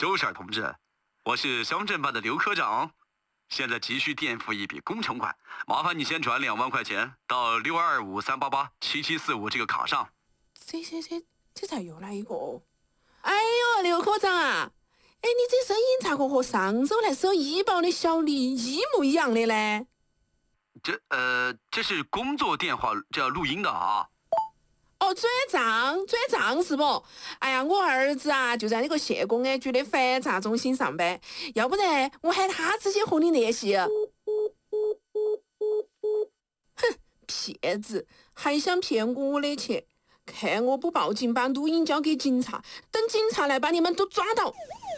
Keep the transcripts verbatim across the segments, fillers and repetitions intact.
周婶同志，我是乡镇办的刘科长，现在急需垫付一笔工程款，麻烦你先转两万块钱到六二五三八八七七四五这个卡上。 这这这这咋又来一个？哎呦，刘科长啊！哎，你这声音咋个和上周来收医保的小李一模一样的呢？ 这呃，这是工作电话，这要录音的啊。 哦，转账转账是不？哎呀，我儿子啊就在那个县公安局的反诈中心上班，要不然我喊他直接和你联系。哼，骗子，还想骗我的钱？看我不报警，把录音交给警察，等警察来把你们都抓到。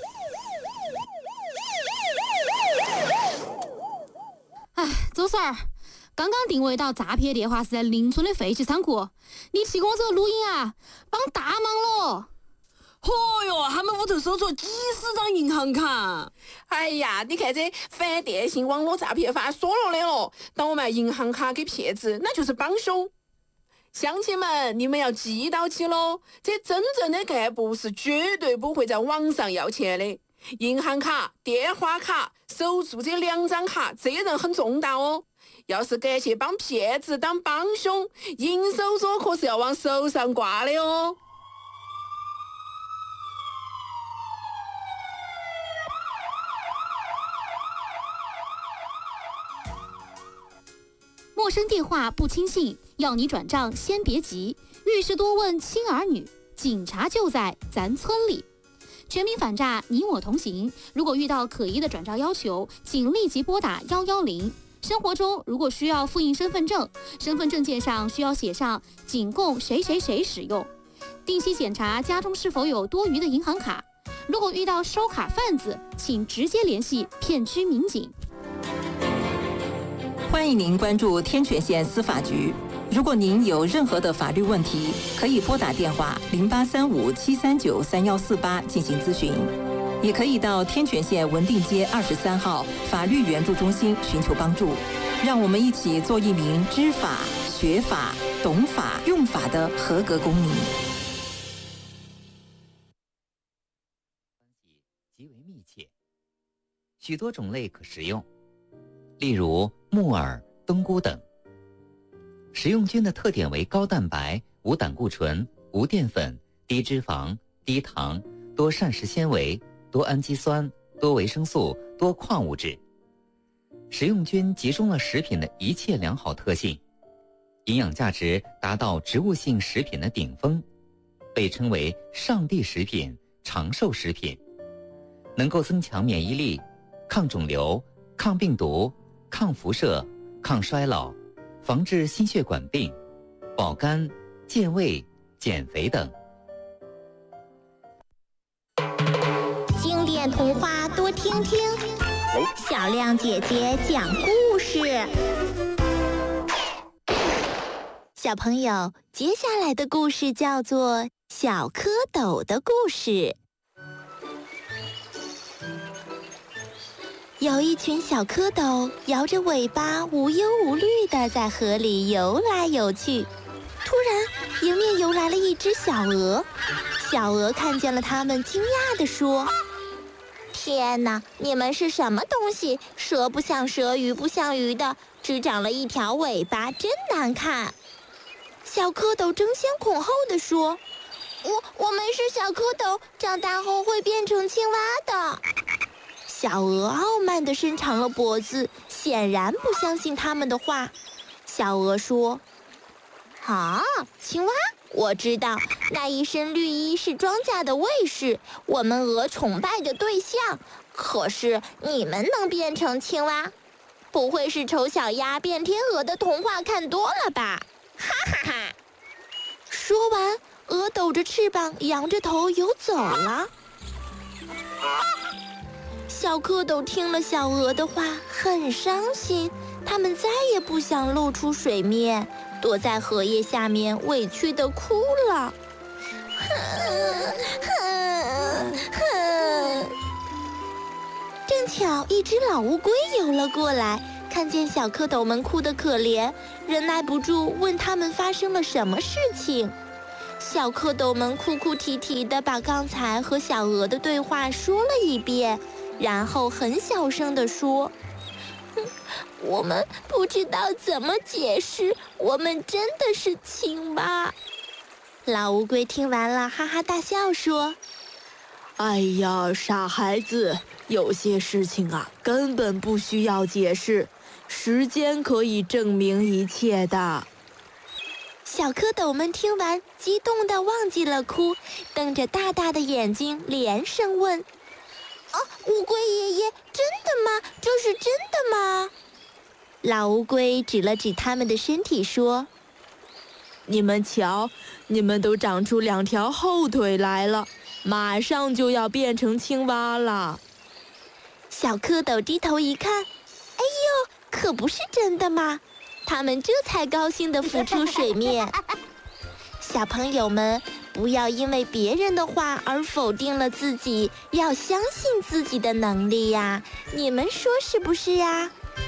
哎，周婶儿，刚刚定位到诈骗电话是在邻村的废弃仓库，你提供这个录音啊，帮大忙了。 嚯哟，他们屋头搜出几十张银行卡。 哎呀，你看这反电信网络诈骗法说了的了，倒卖银行卡给骗子，那就是帮凶。乡亲们，你们要记到起喽，这真正的干部是绝对不会在网上要钱的。银行卡、电话卡、手住这两张卡，责任很重大哦。要是敢去帮骗子当帮凶，银手镯可是要往手上挂的哦。 陌生电话不轻信，要你转账先别急，遇事多问亲儿女，警察就在咱村里。全民反诈，你我同行。如果遇到可疑的转账要求，请立即拨打一一零。生活中如果需要复印身份证，身份证件上需要写上仅供谁谁谁使用。定期检查家中是否有多余的银行卡。如果遇到收卡贩子，请直接联系片区民警。 欢迎您关注天全县司法局。如果您有任何的法律问题，可以拨打电话零八三五七三九三幺四八进行咨询，也可以到天全县文定街二十三号法律援助中心寻求帮助。让我们一起做一名知法、学法、懂法、用法的合格公民。 关系极为密切，许多种类可食用，例如木耳、冬菇等。食用菌的特点为高蛋白、无胆固醇、无淀粉、低脂肪、低糖、多膳食纤维、多氨基酸、多维生素、多矿物质。食用菌集中了食品的一切良好特性，营养价值达到植物性食品的顶峰，被称为上帝食品、长寿食品，能够增强免疫力、抗肿瘤、抗病毒、抗辐射、抗衰老，防治心血管病，保肝、健胃、减肥等。 经典童话多听听，小亮姐姐讲故事。小朋友，接下来的故事叫做《小蝌蚪的故事》。有一群小蝌蚪摇着尾巴，无忧无虑地在河里游来游去。突然，迎面游来了一只小鹅。小鹅看见了它们，惊讶地说：“天哪，你们是什么东西？蛇不像蛇，鱼不像鱼的，只长了一条尾巴，真难看。”小蝌蚪争先恐后地说：“我我们是小蝌蚪，长大后会变成青蛙的。”小鹅傲慢地伸长了脖子，显然不相信他们的话。小鹅说：“啊，青蛙，我知道，那一身绿衣是庄稼的卫士，我们鹅崇拜的对象。可是你们能变成青蛙，不会是丑小鸭变天鹅的童话看多了吧？哈哈哈！”说完，鹅抖着翅膀，扬着头游走了。小蝌蚪听了小鹅的话，很伤心，它们再也不想露出水面，躲在荷叶下面，委屈地哭了。正巧一只老乌龟游了过来，看见小蝌蚪们哭得可怜，忍耐不住问他们发生了什么事情。 小蝌蚪们哭哭啼啼地把刚才和小鹅的对话说了一遍，然后很小声地说：“我们不知道怎么解释，我们真的是青蛙。”老乌龟听完了，哈哈大笑说：“ 哎呀，傻孩子，有些事情啊，根本不需要解释，时间可以证明一切的。” 小蝌蚪们听完，激动地忘记了哭，瞪着大大的眼睛，连声问：“啊，乌龟爷爷，真的吗？这是真的吗？”老乌龟指了指他们的身体说：“ 你们瞧，你们都长出两条后腿来了，马上就要变成青蛙了。” 小蝌蚪低头一看，哎呦，可不是真的吗？他们这才高兴地浮出水面。小朋友们，不要因为别人的话而否定了自己，要相信自己的能力呀！你们说是不是呀？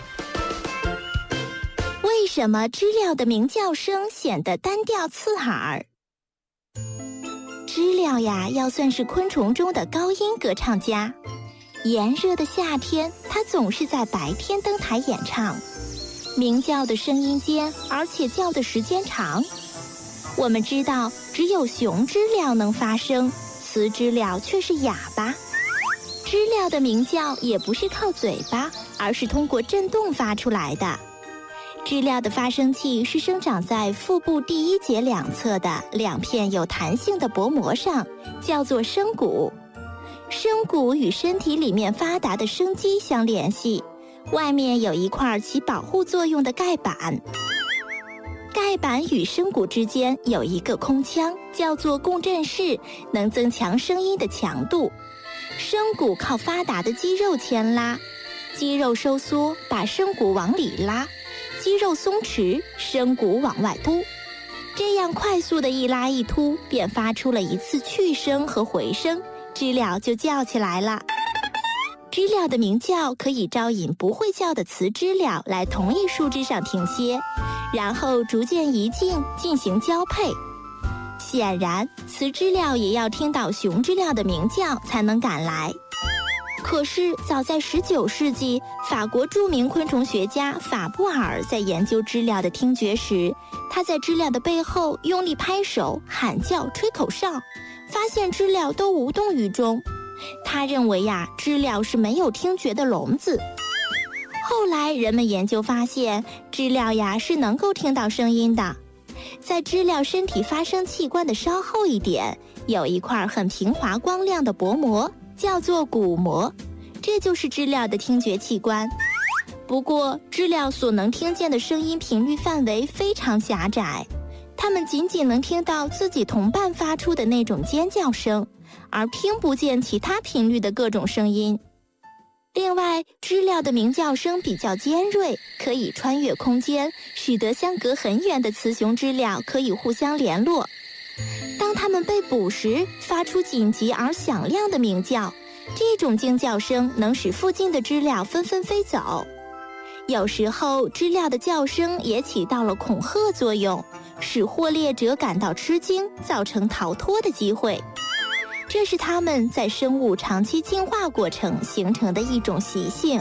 为什么知了的鸣叫声显得单调刺耳？知了呀，要算是昆虫中的高音歌唱家。炎热的夏天，它总是在白天登台演唱。鸣叫的声音尖，而且叫的时间长。我们知道，只有雄知了能发声，雌知了却是哑巴。知了的鸣叫也不是靠嘴巴，而是通过震动发出来的。知了的发声器是生长在腹部第一节两侧的两片有弹性的薄膜上，叫做声骨。声骨与身体里面发达的声肌相联系。外面有一块起保护作用的盖板，盖板与声骨之间有一个空腔，叫做共振室，能增强声音的强度。声骨靠发达的肌肉牵拉，肌肉收缩把声骨往里拉，肌肉松弛，声骨往外凸。这样快速的一拉一凸，便发出了一次去声和回声，知了就叫起来了。知了的鸣叫可以招引不会叫的雌知了来同一树枝上停歇，然后逐渐移近进行交配。显然，雌知了也要听到雄知了的鸣叫才能赶来。可是，早在十九世纪，法国著名昆虫学家法布尔在研究知了的听觉时，他在知了的背后用力拍手、喊叫、吹口哨，发现知了都无动于衷。他认为呀，知了是没有听觉的聋子。后来人们研究发现，知了呀是能够听到声音的。在知了身体发声器官的稍后一点，有一块很平滑光亮的薄膜，叫做鼓膜，这就是知了的听觉器官。不过，知了所能听见的声音频率范围非常狭窄，它们仅仅能听到自己同伴发出的那种尖叫声，而听不见其他频率的各种声音。另外，知了的鸣叫声比较尖锐，可以穿越空间，使得相隔很远的雌雄知了可以互相联络。当它们被捕时，发出紧急而响亮的鸣叫，这种惊叫声能使附近的知了纷纷飞走。有时候，知了的叫声也起到了恐吓作用，使获猎者感到吃惊，造成逃脱的机会。这是它们在生物长期进化过程形成的一种习性。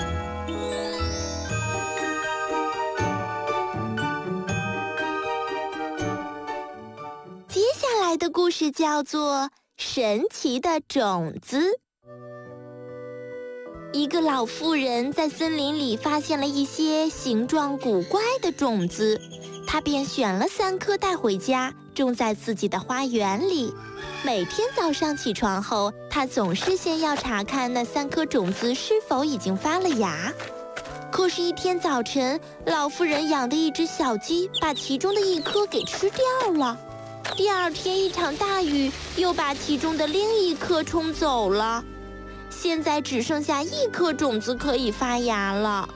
接下来的故事叫做《神奇的种子》。一个老妇人在森林里发现了一些形状古怪的种子，她便选了三颗带回家，种在自己的花园里。每天早上起床后，她总是先要查看那三颗种子是否已经发了芽。可是，一天早晨，老妇人养的一只小鸡把其中的一颗给吃掉了。第二天，一场大雨又把其中的另一颗冲走了。现在只剩下一颗种子可以发芽了。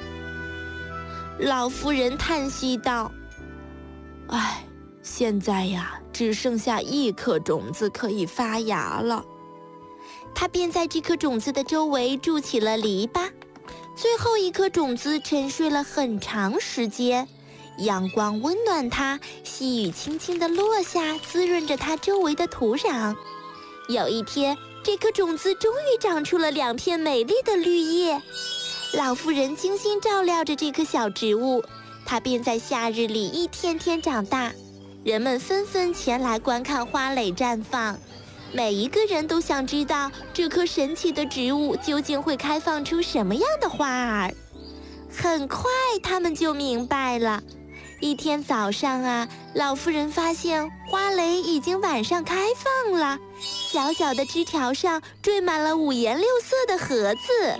老妇人叹息道：“唉，现在呀，只剩下一颗种子可以发芽了。”她便在这颗种子的周围筑起了篱笆。最后一颗种子沉睡了很长时间， 阳光温暖它，细雨轻轻地落下，滋润着它周围的土壤。有一天，这颗种子终于长出了两片美丽的绿叶。老妇人精心照料着这棵小植物，它便在夏日里一天天长大。人们纷纷前来观看花蕾绽放，每一个人都想知道这棵神奇的植物究竟会开放出什么样的花儿。很快，他们就明白了。一天早上啊，老妇人发现花蕾已经晚上开放了，小小的枝条上缀满了五颜六色的盒子。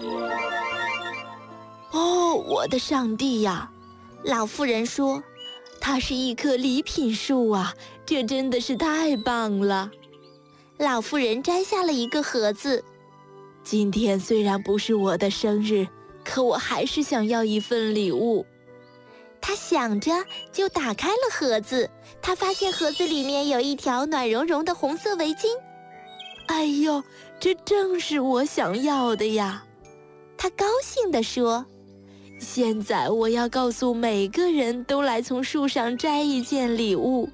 哦，我的上帝呀！ 老妇人说， 它是一棵礼品树啊，这真的是太棒了。 老妇人摘下了一个盒子。 今天虽然不是我的生日，可我还是想要一份礼物。 她想着，就打开了盒子。她发现盒子里面有一条暖融融的红色围巾。 哎呦，这正是我想要的呀！ 她高兴地说。 现在我要告诉每个人都来从树上摘一件礼物。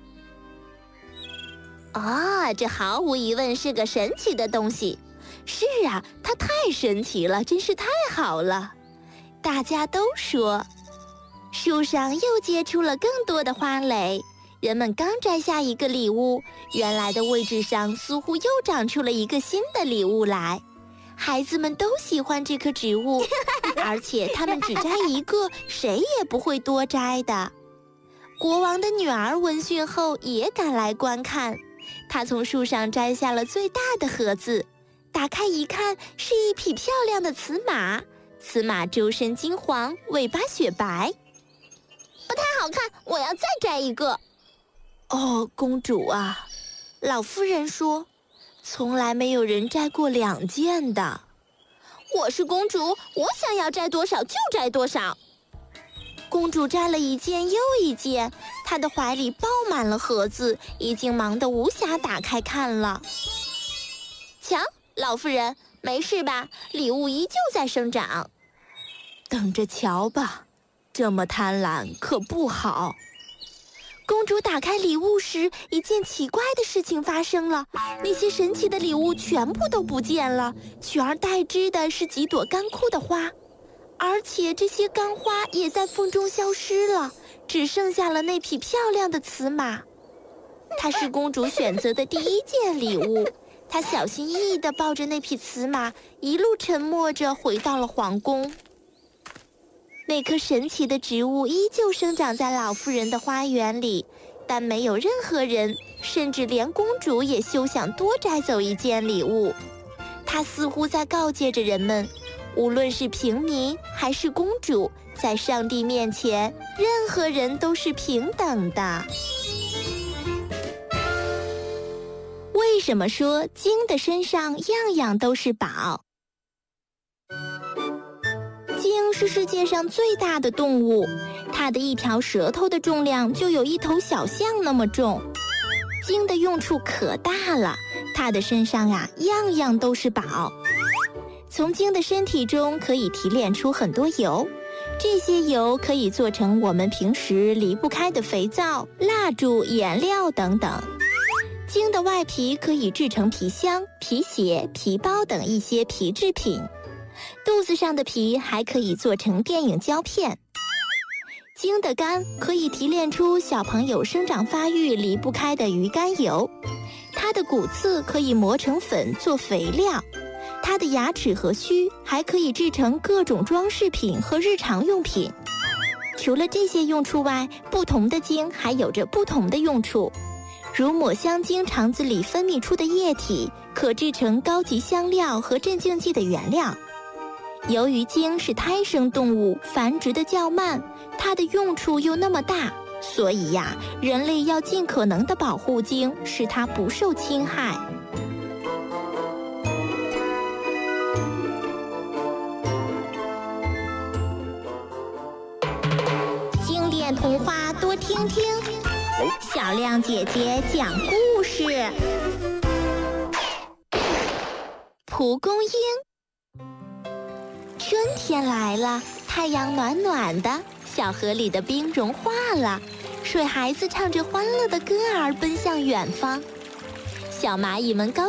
啊，这毫无疑问是个神奇的东西。是啊，它太神奇了，真是太好了。大家都说。树上又结出了更多的花蕾，人们刚摘下一个礼物，原来的位置上似乎又长出了一个新的礼物来。孩子们都喜欢这棵植物，而且他们只摘一个，谁也不会多摘的。国王的女儿闻讯后也赶来观看，她从树上摘下了最大的盒子，打开一看，是一匹漂亮的雌马。雌马周身金黄，尾巴雪白。不太好看，我要再摘一个。 哦，公主啊， 老妇人说， 从来没有人摘过两件的。 我是公主，我想要摘多少就摘多少。公主摘了一件又一件，她的怀里抱满了盒子，已经忙得无暇打开看了。瞧，老妇人，没事吧？礼物依旧在生长。 等着瞧吧，这么贪婪可不好。 公主打开礼物时，一件奇怪的事情发生了，那些神奇的礼物全部都不见了，取而代之的是几朵干枯的花，而且这些干花也在风中消失了，只剩下了那匹漂亮的雌马。它是公主选择的第一件礼物，她小心翼翼地抱着那匹雌马，一路沉默着回到了皇宫。那棵神奇的植物依旧生长在老妇人的花园里，但没有任何人，甚至连公主也休想多摘走一件礼物。她似乎在告诫着人们，无论是平民还是公主，在上帝面前，任何人都是平等的。为什么说鲸的身上样样都是宝？鲸是世界上最大的动物，它的一条舌头的重量就有一头小象那么重。鲸的用处可大了，它的身上呀，样样都是宝。从鲸的身体中可以提炼出很多油，这些油可以做成我们平时离不开的肥皂、蜡烛、颜料等等。鲸的外皮可以制成皮箱、皮鞋、皮包等一些皮制品。肚子上的皮还可以做成电影胶片。鲸的肝可以提炼出小朋友生长发育离不开的鱼肝油，它的骨刺可以磨成粉做肥料，它的牙齿和须还可以制成各种装饰品和日常用品。除了这些用处外，不同的鲸还有着不同的用处，如抹香鲸肠子里分泌出的液体可制成高级香料和镇静剂的原料。由于鲸是胎生动物，繁殖的较慢，它的用处又那么大，所以呀，人类要尽可能地保护鲸，使它不受侵害。经典童话多听听，小亮姐姐讲故事。蒲公英。春天来了，太阳暖暖的， 小河里的冰融化了，水孩子唱着欢乐的歌儿奔向远方。小蚂蚁们高